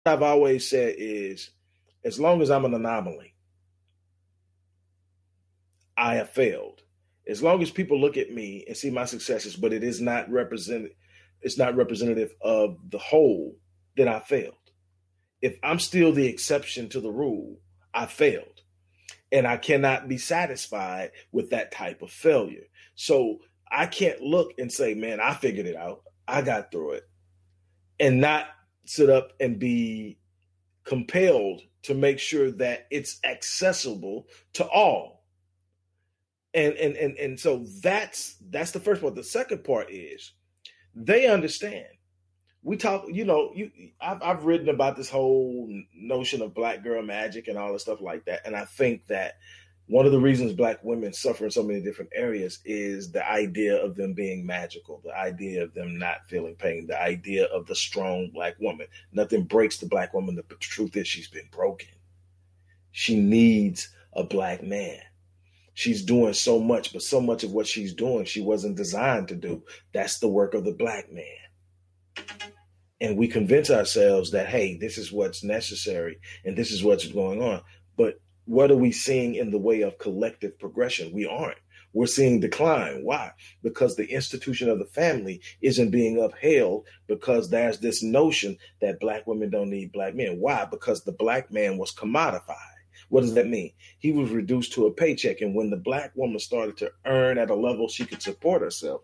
I've always said is, as long as I'm an anomaly, I have failed. As long as people look at me and see my successes, but it's not representative of the whole, then I failed. If I'm still the exception to the rule, I failed. And I cannot be satisfied with that type of failure. So I can't look and say, man, I figured it out. I got through it. And not sit up and be compelled to make sure that it's accessible to all. And so that's the first part. The second part is they understand. We talk, I've written about this whole notion of black girl magic and all the stuff like that. And I think that one of the reasons black women suffer in so many different areas is the idea of them being magical, the idea of them not feeling pain, the idea of the strong black woman. Nothing breaks the black woman. The truth is she's been broken. She needs a black man. She's doing so much, but so much of what she's doing, she wasn't designed to do. That's the work of the black man. And we convince ourselves that, hey, this is what's necessary and this is what's going on. But what are we seeing in the way of collective progression? We aren't. We're seeing decline. Why? Because the institution of the family isn't being upheld, because there's this notion that black women don't need black men. Why? Because the black man was commodified. What does that mean? He was reduced to a paycheck. And when the black woman started to earn at a level she could support herself,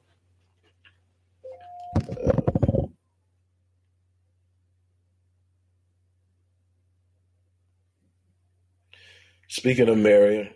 speaking of Marion,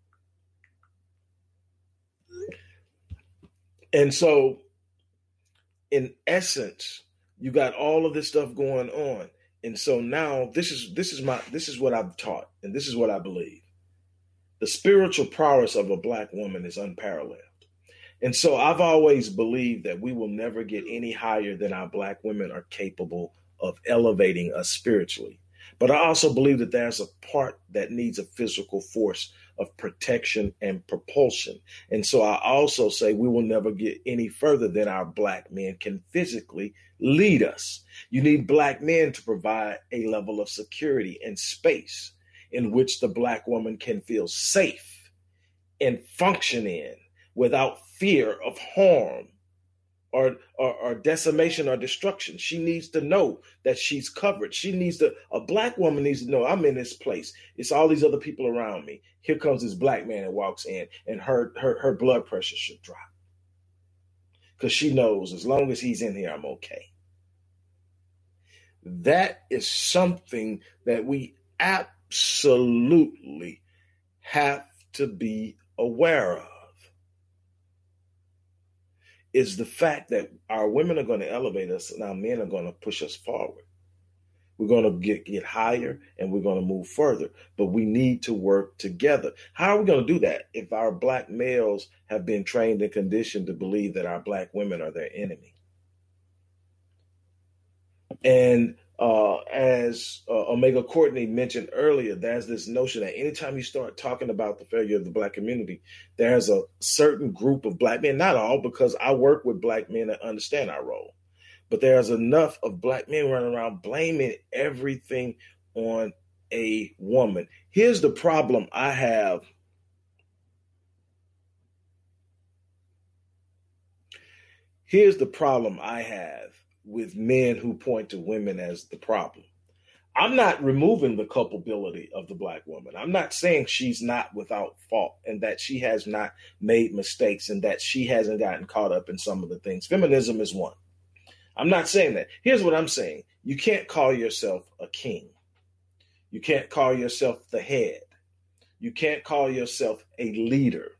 and so in essence, you got all of this stuff going on. And so now this is what I've taught, and this is what I believe. The spiritual prowess of a black woman is unparalleled. And so I've always believed that we will never get any higher than our black women are capable of elevating us spiritually. But I also believe that there's a part that needs a physical force of protection and propulsion. And so I also say we will never get any further than our black men can physically lead us. You need black men to provide a level of security and space in which the black woman can feel safe and function in without fear of harm or decimation or destruction. She needs to know that she's covered. A black woman needs to know, I'm in this place. It's all these other people around me. Here comes this black man that walks in, and her blood pressure should drop. Because she knows as long as he's in here, I'm okay. That is something that we absolutely have to be aware of. Is the fact that our women are going to elevate us and our men are going to push us forward. We're going to get higher and we're going to move further, but we need to work together. How are we going to do that if our black males have been trained and conditioned to believe that our black women are their enemy? And as Omega Courtney mentioned earlier, there's this notion that anytime you start talking about the failure of the black community, there's a certain group of black men, not all, because I work with black men that understand our role, but there's enough of black men running around blaming everything on a woman. Here's the problem I have. Here's the problem I have with men who point to women as the problem. I'm not removing the culpability of the black woman. I'm not saying she's not without fault and that she has not made mistakes and that she hasn't gotten caught up in some of the things. Feminism is one. I'm not saying that. Here's what I'm saying. You can't call yourself a king. You can't call yourself the head. You can't call yourself a leader.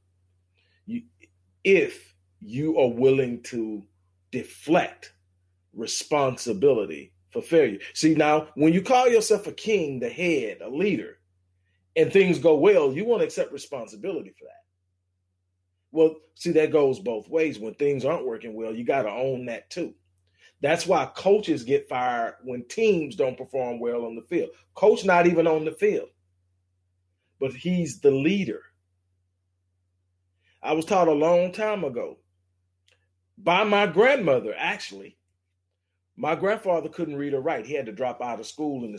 If you are willing to deflect responsibility for failure. See, now, when you call yourself a king, the head, a leader, and things go well, you want to accept responsibility for that. Well, see, that goes both ways. When things aren't working well, you got to own that too. That's why coaches get fired when teams don't perform well on the field. Coach not even on the field, but he's the leader. I was taught a long time ago by my grandmother, actually. My grandfather couldn't read or write. He had to drop out of school in the